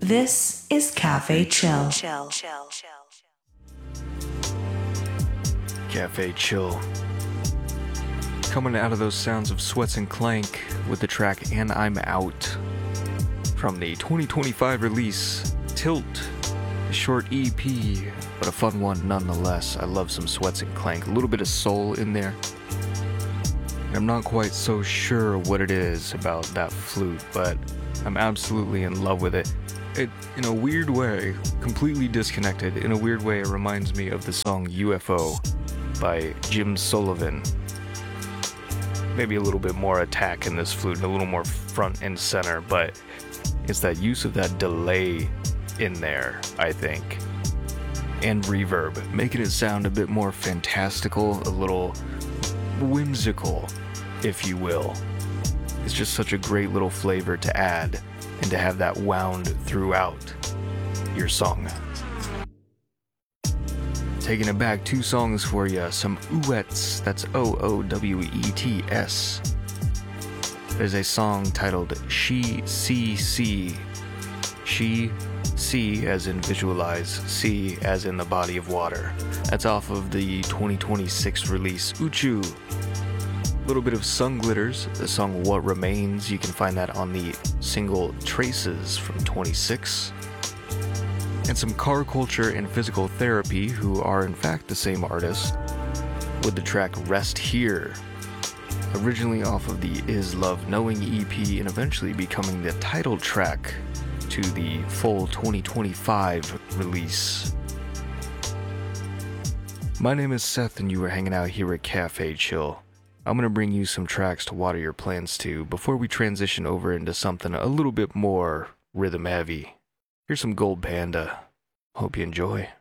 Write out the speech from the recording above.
This is Cafe Chill. Cafe Chill. Coming out of those sounds of Sweats and Clank with the track And I'm Out from the 2025 release Tilt, a short EP, but a fun one nonetheless. I love some Sweats and Clank, a little bit of soul in there. I'm not quite so sure what it is about that flute, but I'm absolutely in love with it. It, in a weird way, completely disconnected, in a weird way it reminds me of the song UFO by Jim Sullivan. Maybe a little bit more attack in this flute, a little more front and center, but it's that use of that delay in there, I think, and reverb, making it sound a bit more fantastical, a little whimsical, if you will. It's just such a great little flavor to add and to have that wound throughout your song. Taking it back, 2 songs for you, some Oowets, that's Oowets. There's a song titled She, See. She, see as in visualize, see as in the body of water. That's off of the 2026 release Uchu. A little bit of Sun Glitters, the song What Remains. You can find that on the single Traces from 26. And some Car Culture and Physical Therapy, who are in fact the same artist, with the track Rest Here, originally off of the Is Love Knowing EP and eventually becoming the title track to the full 2025 release. My name is Seth and you are hanging out here at Cafe Chill. I'm going to bring you some tracks to water your plants to before we transition over into something a little bit more rhythm heavy. Here's some Gold Panda. Hope you enjoy.